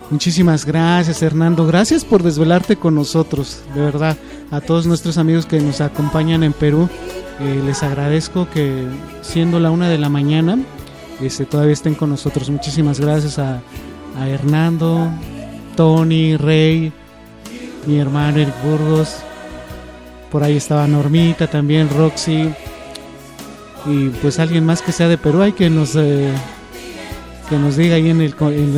Muchísimas gracias, Hernando. Gracias por desvelarte con nosotros, de verdad. A todos nuestros amigos que nos acompañan en Perú, les agradezco que siendo la 1 de la mañana, todavía estén con nosotros. Muchísimas gracias a Hernando, Tony, Rey, mi hermano Eric Burgos. Por ahí estaba Normita también, Roxy. Y pues alguien más que sea de Perú, hay que nos diga ahí en